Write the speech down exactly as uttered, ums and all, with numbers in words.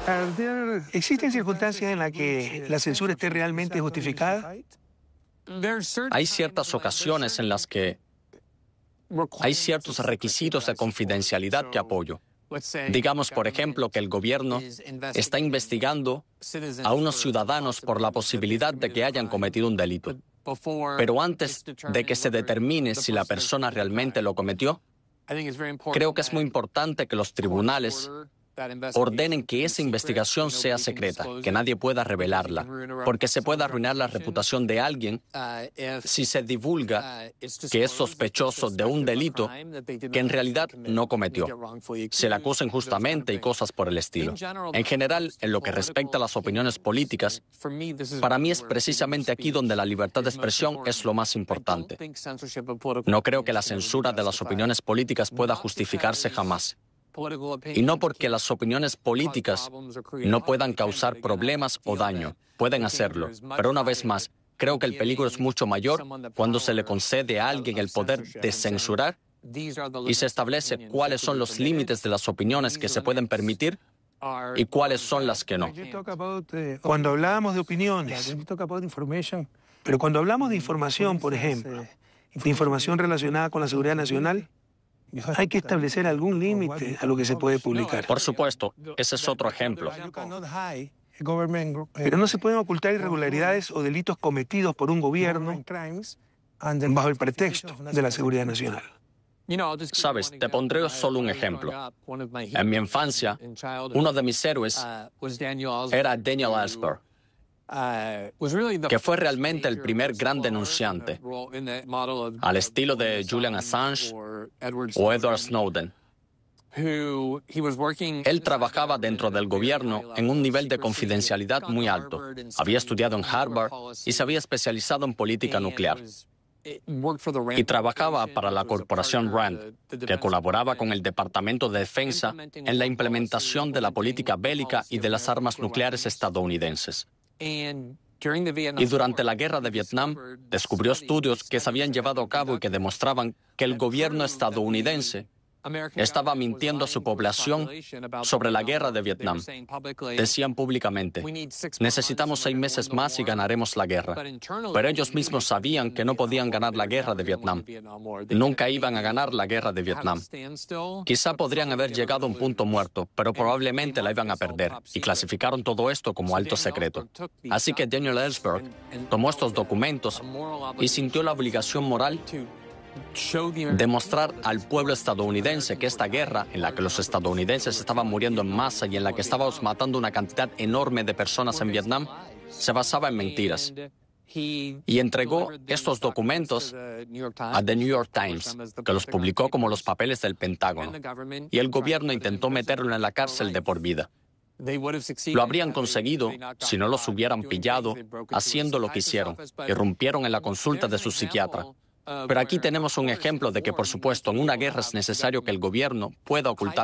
¿Existen circunstancias en las que la censura esté realmente justificada? Hay ciertas ocasiones en las que hay ciertos requisitos de confidencialidad que apoyo. Digamos, por ejemplo, que el gobierno está investigando a unos ciudadanos por la posibilidad de que hayan cometido un delito. Pero antes de que se determine si la persona realmente lo cometió, creo que es muy importante que los tribunales ordenen que esa investigación sea secreta, que nadie pueda revelarla, porque se puede arruinar la reputación de alguien si se divulga que es sospechoso de un delito que en realidad no cometió. Se le acusa injustamente y cosas por el estilo. En general, en lo que respecta a las opiniones políticas, para mí es precisamente aquí donde la libertad de expresión es lo más importante. No creo que la censura de las opiniones políticas pueda justificarse jamás. Y no porque las opiniones políticas no puedan causar problemas o daño, pueden hacerlo. Pero una vez más, creo que el peligro es mucho mayor cuando se le concede a alguien el poder de censurar y se establece cuáles son los límites de las opiniones que se pueden permitir y cuáles son las que no. Cuando hablábamos de opiniones, pero cuando hablamos de información, por ejemplo, de información relacionada con la seguridad nacional, hay que establecer algún límite a lo que se puede publicar. Por supuesto, ese es otro ejemplo. Pero no se pueden ocultar irregularidades o delitos cometidos por un gobierno bajo el pretexto de la seguridad nacional. Sabes, te pondré solo un ejemplo. En mi infancia, uno de mis héroes era Daniel Ellsberg, que fue realmente el primer gran denunciante, al estilo de Julian Assange o Edward Snowden. Él trabajaba dentro del gobierno en un nivel de confidencialidad muy alto. Había estudiado en Harvard y se había especializado en política nuclear. Y trabajaba para la corporación Rand, que colaboraba con el Departamento de Defensa en la implementación de la política bélica y de las armas nucleares estadounidenses. Y durante la guerra de Vietnam, descubrió estudios que se habían llevado a cabo y que demostraban que el gobierno estadounidense estaba mintiendo a su población sobre la guerra de Vietnam. Decían públicamente, necesitamos seis meses más y ganaremos la guerra. Pero ellos mismos sabían que no podían ganar la guerra de Vietnam. Nunca iban a ganar la guerra de Vietnam. Quizá podrían haber llegado a un punto muerto, pero probablemente la iban a perder. Y clasificaron todo esto como alto secreto. Así que Daniel Ellsberg tomó estos documentos y sintió la obligación moral demostrar al pueblo estadounidense que esta guerra, en la que los estadounidenses estaban muriendo en masa y en la que estábamos matando una cantidad enorme de personas en Vietnam, se basaba en mentiras. Y entregó estos documentos a The New York Times, que los publicó como los papeles del Pentágono. Y el gobierno intentó meterlo en la cárcel de por vida. Lo habrían conseguido si no los hubieran pillado haciendo lo que hicieron. Irrumpieron en la consulta de su psiquiatra. Pero aquí tenemos un ejemplo de que, por supuesto, en una guerra es necesario que el gobierno pueda ocultar